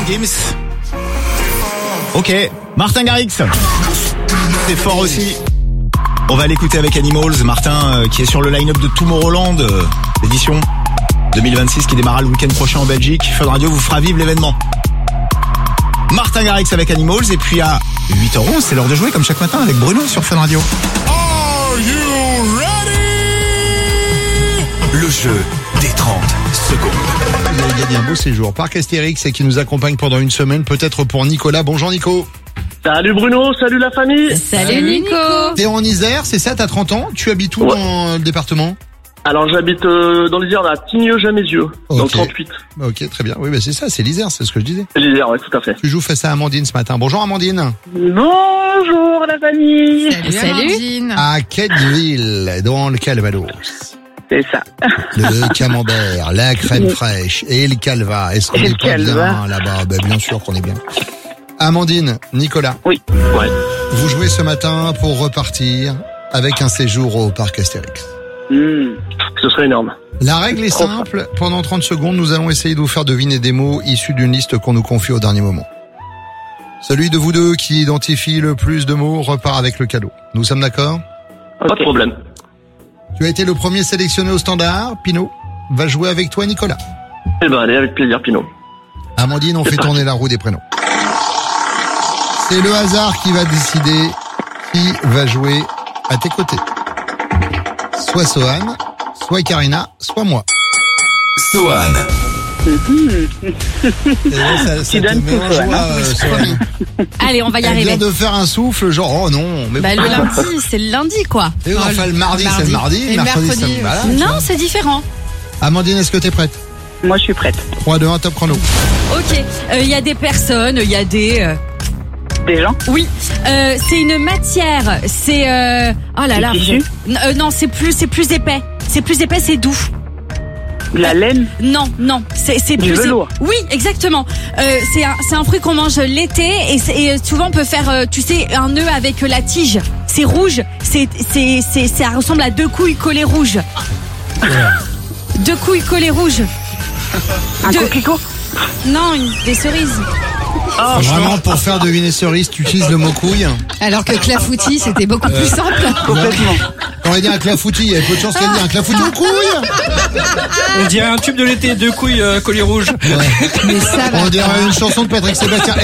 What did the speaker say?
Gims. Ok, Martin Garrix. C'est fort aussi. On va l'écouter avec Animals. Martin qui est sur le line-up de Tomorrowland, édition 2026 qui démarrera le week-end prochain en Belgique. Fun Radio vous fera vivre l'événement. Martin Garrix avec Animals. Et puis à 8h11, c'est l'heure de jouer comme chaque matin avec Bruno sur Fun Radio. Are you ready? Le jeu des 30 secondes. Vous avez gagné un beau séjour. Parc Astérix et qui nous accompagne pendant une semaine, peut-être pour Nicolas. Bonjour Nico. Salut Bruno, salut la famille. Salut Nico. T'es en Isère, c'est ça, t'as 30 ans? Tu habites où dans le département? Alors j'habite dans l'Isère, à Tignes-Jamézieux, dans le 38. Ok, très bien. Oui, bah c'est ça, c'est l'Isère, c'est ce que je disais. L'Isère, oui, tout à fait. Tu joues face à Amandine ce matin. Bonjour Amandine. Bonjour la famille. Salut Amandine. À Quetteville, dans le Calvados. C'est ça. Le camembert, la crème fraîche et le calva. Est-ce qu'on Et est le pas bien calva. là-bas? Bah, bien sûr qu'on est bien. Amandine, Nicolas, Oui, ouais. vous jouez ce matin pour repartir avec un séjour au Parc Astérix. Ce serait énorme. La règle est simple. Pendant 30 secondes, nous allons essayer de vous faire deviner des mots issus d'une liste qu'on nous confie au dernier moment. Celui de vous deux qui identifie le plus de mots repart avec le cadeau. Nous sommes d'accord? Pas de problème. Tu as été le premier sélectionné au standard. Pinot va jouer avec toi, Nicolas. Eh ben allez, avec plaisir Pinot. Amandine, on fait tourner la roue des prénoms. C'est le hasard qui va décider qui va jouer à tes côtés. Soit Sohan, soit Karina, soit moi. Sohan. Ça donne te met tout, en joie, Sohan. Allez, on va y Elle vient arriver. de faire un souffle, genre oh non. Mais Bah, le lundi, c'est le lundi quoi. Et enfin, le mardi, c'est le mardi. Et Mercredi, c'est mercredi, le voilà. Non, c'est différent. Amandine, est-ce que t'es prête? Moi, je suis prête. 3, 2, 1, top chrono. Ok, il y a des personnes, il y a des... Des gens? Oui, c'est une matière, c'est... Oh là là, Des tissus? non, c'est plus épais. C'est plus épais, c'est doux. De la laine? Non, c'est Du plus... velours? Oui, exactement. C'est un fruit qu'on mange l'été et souvent on peut faire, tu sais, un nœud avec la tige. C'est rouge, ça ressemble à deux couilles collées rouges. Deux couilles collées rouges. Un coquelicot? Non, des cerises. Vraiment, pour faire deviner cerise, tu utilises le mot couille. Alors que clafoutis, c'était beaucoup plus simple. Complètement. On aurait dit un clafoutis, il y avait peu de chance qu'elle dise un clafoutis aux couilles. On dirait un tube de l'été, deux couilles collées rouges. Ouais. Mais ça va. On dirait une chanson de Patrick Sébastien.